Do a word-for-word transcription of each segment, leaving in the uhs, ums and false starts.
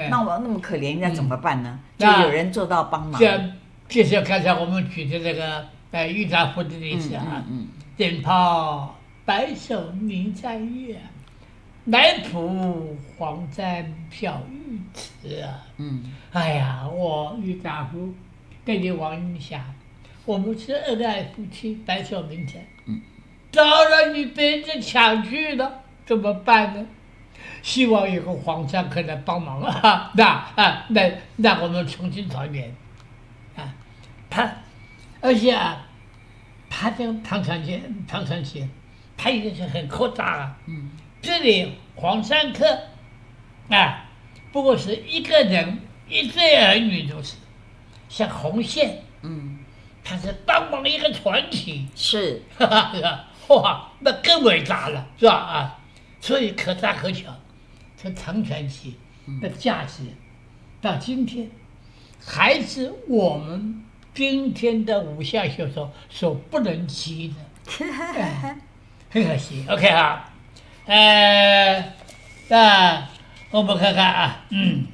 那我那么可怜，应该怎么办呢？ 嗯、 就有人做到帮忙。 这就是刚才我们举的这个呃郁达夫的例子啊， 嗯嗯人抛白首凝在月，来浦黄沾飘玉池啊。 嗯， 哎呀，我郁达夫跟你往一下，我们是恩爱夫妻，白首凝在。 嗯， 到了你被人抢去了，怎么办呢？希望以后黄沾可以来帮忙啊，那啊那那我们重新团圆啊。他，而且啊，他这个唐传奇，唐传奇，他也是很扩大啊。 嗯， 这里黄山客啊，不过是一个人一对儿女都是，像红线， 嗯， 他是帮忙一个团体， 是， 哈哈，是吧？哇，那更伟大了，是吧？啊，所以可大可小，这唐传奇的价值，到今天还是我们今天的武侠小说所不能及的，哎、很可惜。OK 啊，呃，那我们看看啊，嗯，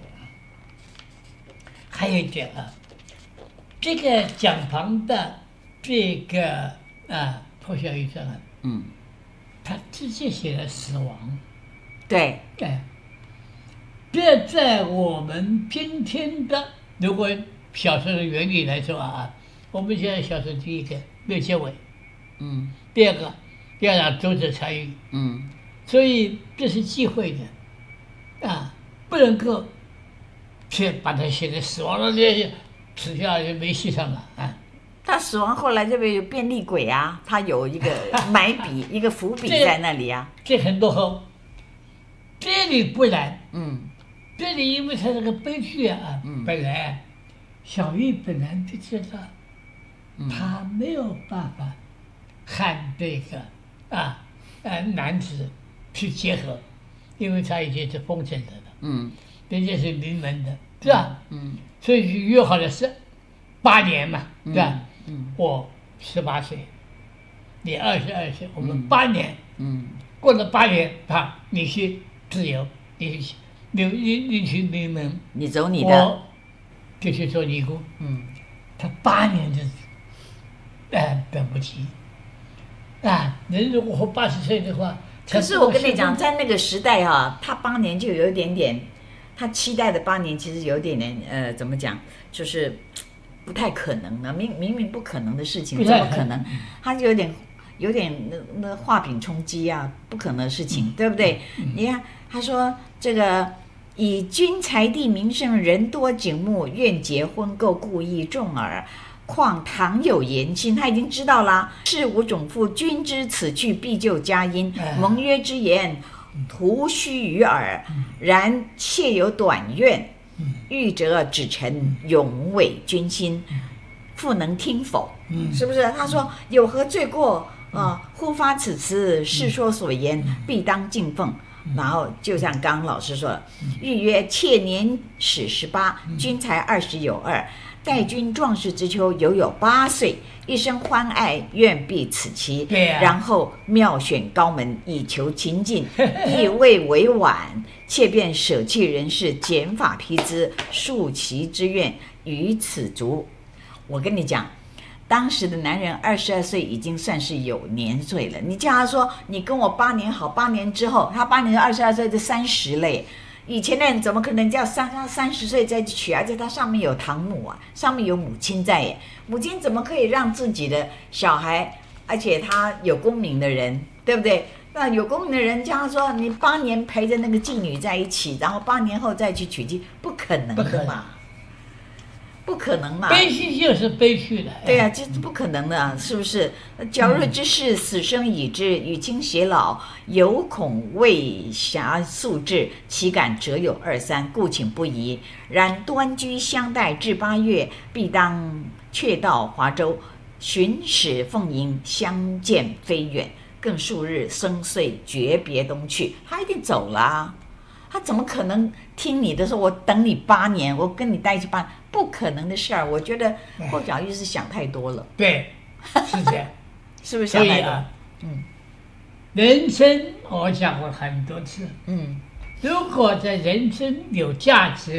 还有一点啊，这个蒋庞的这个啊破晓一生啊， 嗯， 他直接写了死亡， 对， 哎，这在我们今天的如果小说的原理来说啊，我们现在小说第一个没有结尾， 嗯第二个要让读者参与， 嗯， 所以这是忌讳的啊，不能够去把它写成死亡了，这些死掉就没戏上了啊。 他死亡后来这边有变厉鬼啊，他有一个埋笔一个伏笔在那里啊， 这很落后。这里不然， 嗯这里因为它这个悲剧啊， 嗯本来啊小玉本来就知道， 嗯他没有办法和这个啊呃男子去结合，因为他已经是封神的了， 嗯人家是名门的，是吧？ 嗯所以就约好了是八年嘛，对吧？ 嗯我十八岁，你二十二岁，我们嗯八年， 嗯过了八年，啊，你去自由，你去你你你去名门， 你走你的， 我就去做尼姑。 嗯他八年就，哎，等不及。啊，人如果活八十岁的话， 可是我跟你讲，在那个时代哈、啊，他八年就有一点点，他期待的八年其实有一点点呃，怎么讲，就是不太可能的，明明明不可能的事情，怎么可能？他就有点有点那那画饼充饥啊，不可能的事情，嗯、对不对？嗯、你看他说这个。以君才地名盛，人多景目，愿结婚购，故意重耳。况唐有言心，他已经知道了。事无种妇，君知此去必就佳音。盟约之言，徒虚于耳。然妾有短愿，欲者只臣永委君心，复能听否？是不是？他说有何罪过啊？忽发此词，世说所言，必当敬奉。然后就像刚刚老师说了，预约妾年始十八，君才二十有二，待君壮士之秋，犹有八岁，一生欢爱，愿避此期。 对啊、 然后妙选高门，以求亲近，亦未为晚，妾便舍弃人世，减法披之，恕其之愿，于此足。我跟你讲。当时的男人二十二岁已经算是有年岁了，你叫他说你跟我八年好，八年之后他八年二十二岁就三十嘞。以前的人怎么可能叫三三十岁再去娶？而且他上面有堂母啊，上面有母亲在耶，母亲怎么可以让自己的小孩，而且他有功名的人，对不对？那有功名的人叫他说你八年陪着那个妓女在一起，然后八年后再去娶妻，不可能的嘛。不可能嘛！ 悲剧就是悲剧的。 对啊，这不可能的，是不是？矫若之事，死生已知，与卿偕老，犹恐未暇速至，岂敢折有二三，故请不疑。然端居相待至八月，必当却到华州，寻使奉迎，相见非远。更数日生岁，诀别东去。他一定走了啊。他怎么可能听你的说？我等你八年，我跟你待一起八年，不可能的事儿。我觉得霍小玉是想太多了。 对，是这样， 是不是想太多？ 啊、嗯，人生我讲过很多次， 嗯， 如果在人生有价值。